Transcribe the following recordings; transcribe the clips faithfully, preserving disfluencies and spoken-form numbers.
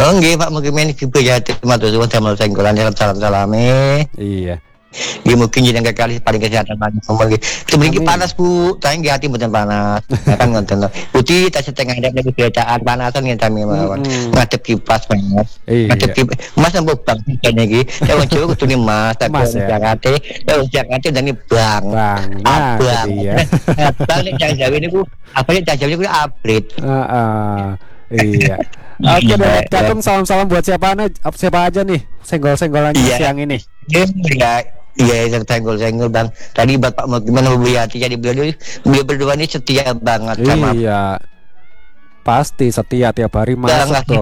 Oh nggih Pak mungkin ini kipe ya matur suwun damel senggolan salam salame. Iya. Ya mungkin jenengan kali paling kesehatan banyak umur nggih. Sebenarnya panas Bu, saya nggih hati mboten panas. Ya kan ngoten lho. Putih tas setengah ada lagi bacaan panasan yen sami mawon. Ngadep kipas banget. Ngadep kipas. Mas nembok bang kene iki. Ya wong Jawa kudune Mas, tak Jakarta. Ya wong Jakarta dani bang. Bang. Nah, iya. Bang nek Jawa niku apa ya Jawa niku upgrade. Heeh. Iya. Oke deh, Kakung salam-salam buat siapa nih? Siapa aja nih senggol-senggolannya siang ini? Iya. Iya, yang senggol-senggol Bang. Tadi Bapak mau gimana Bu Yati jadi beliau beliau berdua ini setia banget sama. Iya. Pasti setia tiap hari masuk tuh.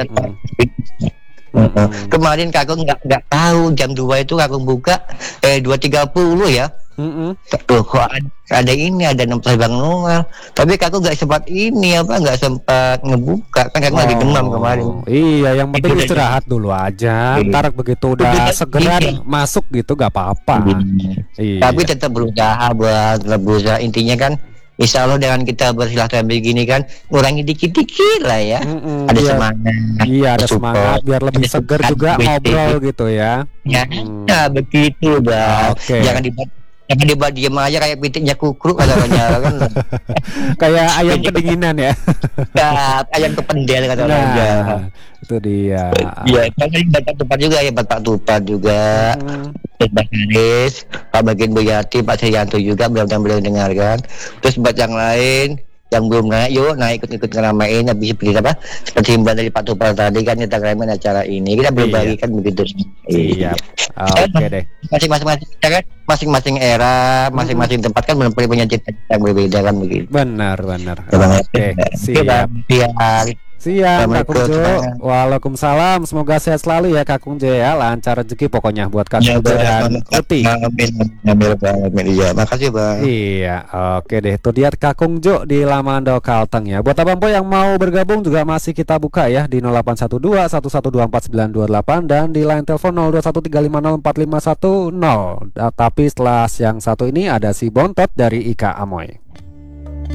Mm -hmm. Kemarin Kakung nggak nggak tahu jam dua itu Kakung buka eh dua tiga puluh ya. Mm -hmm. Tuh kok ada, ada ini ada enam belas Bang Noel. Tapi Kakung nggak sempat ini apa nggak sempat ngebuka kan Kakung oh, lagi demam kemarin. Iya, yang penting istirahat dulu aja. Iya. Ntar begitu udah segeran iya. masuk gitu nggak apa-apa. Iya. Tapi tetap berusaha buat berusaha intinya kan. Insya Allah dengan kita bersilaturahmi begini kan ngurangi dikit-dikit lah ya. Mm-mm, ada iya, semangat. Iya ada support. Semangat biar lebih segar juga ngobrol gitu ya. Ya, mm. nah begitu Bang. Okay. Jangan dibuat jangan dibuat diem aja kayak pitiknya kukruk katanya kan. Kayak ayam kedinginan ya. Ya ayam kependel kata orang nah, Jawa. Itu dia. Iya, kan Bapak Tupat juga ya Bapak Tupat juga. Hmm. Pak Haris, Pak Bagian Boyati, Pak Sayanto juga mudah-mudahan beliau dengarkan. Terus buat yang lain yang belum naik, yuk naik ikut-ikut ngeramain habis beli apa? Seperti himbauan dari Pak Tupal tadi kan kita ngeramein acara ini kita belum bagikan begitu. Iya. Oke deh. Masing-masing kan masing-masing era, masing-masing tempat kan punya cita-cita yang berbeda kan begitu. Benar, benar. Oke, siap. Siap Kakung Jo. Waalaikumsalam. Semoga sehat selalu ya Kakung Jo ya. Lancar rezeki pokoknya buat Kakung Jo dan Uti. Iya, makasih Bang. Iya, oke deh. Itu dia Kakung Jo di Lamando Kalteng ya. Buat abang po yang mau bergabung juga masih kita buka ya di nol delapan satu dua satu satu dua empat sembilan dua delapan dan di line telepon nol dua satu tiga lima nol empat lima satu nol. Tapi setelah yang satu ini ada si Bontot dari Ika Amoy.